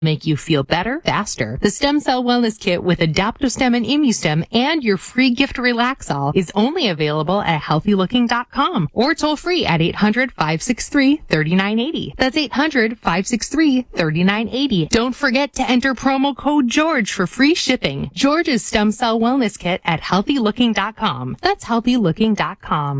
make you feel better faster. The Stem Cell Wellness Kit with AdaptoStem and ImmuStem and your free gift Relaxol is only available at healthylooking.com or toll free at 800-563-3980. That's 800-563-3980. Don't forget to enter promo code George for free shipping. George's Stem Cell Wellness Kit at healthylooking.com. That's healthylooking.com.